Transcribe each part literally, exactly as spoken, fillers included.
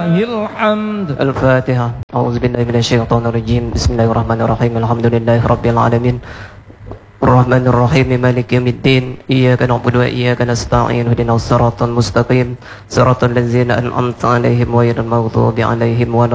ولله الحمد. الفاتحة. أعوذ بالله من الشيطان الرجيم. بسم الله الرحمن الرحيم. الحمد لله رب العالمين الرحمن الرحيم مالك يوم الدين. إياك نعبد وإياك نستعين. اهدنا الصراط المستقيم صراط الذين أنعمت عليهم غير المغضوب عليهم ولا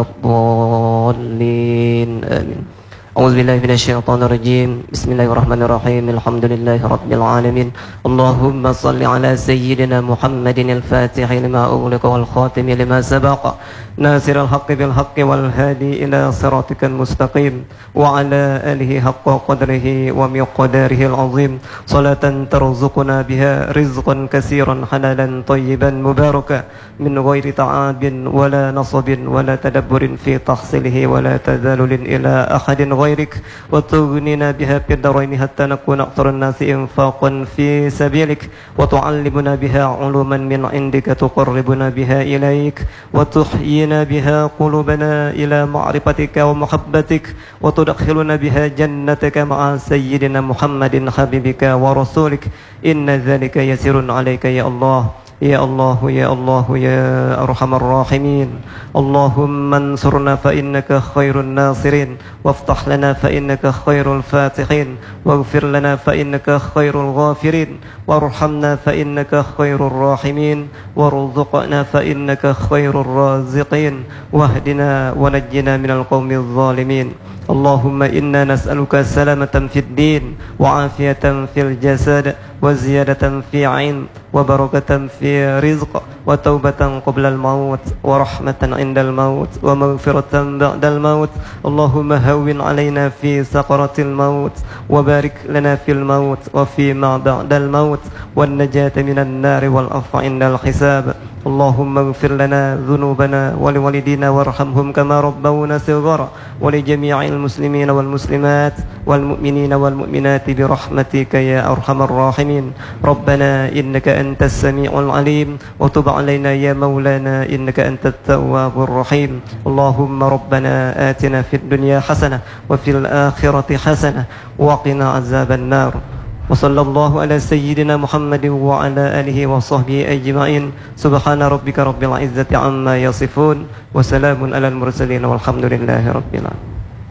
الضالين آمين. أعوذ بالله من الشيطان الرجيم. بسم الله الرحمن الرحيم. الحمد لله رب العالمين. اللهم صل على سيدنا محمد الفاتح لما أغلق والخاتم لما سبق ناصر الحق بالحق والهادي إلى صراطك المستقيم وعلى آله حق قدره ومقداره العظيم صلاة ترزقنا بها رزقا كثيرا حلالا طيبا مباركا من غير تعاب ولا نصب ولا تدبر في تحصيله ولا تذلل إلى أحد غيرك وتغنينا بها في الدارين حتى نكون أكثر الناس إنفاقا في سبيلك وتعلمنا بها علوما من عندك تقربنا بها إليك وتحيي بها قلوبنا إلى معرفتك ومحبتك وتدخلنا بها جنتك مع سيدنا محمد حبيبك ورسولك إن ذلك يسير عليك يا الله يا الله يا الله يا أرحم الراحمين. اللهم انصرنا فإنك خير الناصرين وافتح لنا فإنك خير الفاتحين واغفر لنا فإنك خير الغافرين وارحمنا فإنك خير الراحمين وارزقنا فإنك خير الرازقين واهدنا ونجنا من القوم الظالمين. اللهم إنا نسألك سلامة في الدين وعافية في الجسد وزيادة في علم وبركة في رزق وتوبة قبل الموت ورحمة عند الموت ومغفرة بعد الموت. اللهم هون علينا في سقرة الموت وبارك لنا في الموت وفيما بعد الموت والنجاة من النار والعفو عند الحساب. اللهم اغفر لنا ذنوبنا ولوالدينا وارحمهم كما ربونا صغارا ولجميع المسلمين والمسلمات والمؤمنين والمؤمنات برحمتك يا أرحم الراحمين. ربنا إنك أنت السميع العليم وتب علينا يا مولانا إنك أنت التواب الرحيم. اللهم ربنا آتنا في الدنيا حسنة وفي الآخرة حسنة وقنا عذاب النار. وصلى الله على سيدنا محمد وعلى آله وصحبه أجمعين. سبحان ربك رب العزة عما يصفون وسلام على المرسلين والحمد لله رب العالمين.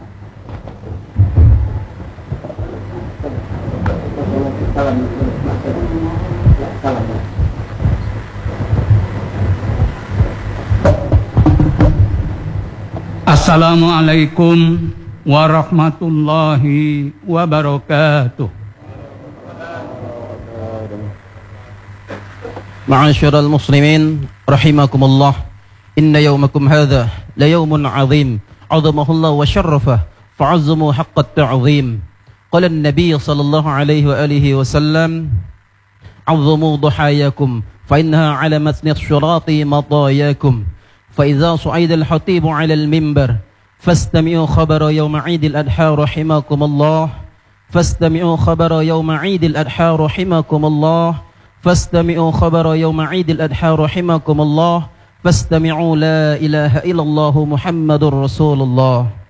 Assalamualaikum warahmatullahi wabarakatuh. معاشر المسلمين رحمكم الله إن يومكم هذا ليوم عظيم عظمه الله وشرفه فعظموا حق التعظيم. قال النبي صلى الله عليه وآله وسلم عظموا ضحاياكم فإنها على متن الصراط مطاياكم. فإذا صعد الخطيب على المنبر فاستمعوا خبر يوم عيد الأضحى رحمكم الله فاستمعوا خبر يوم عيد الأضحى رحمكم الله فاستمعوا خبر يوم عيد الأضحى رحمكم الله فاستمعوا لا إله إلا الله محمد رسول الله.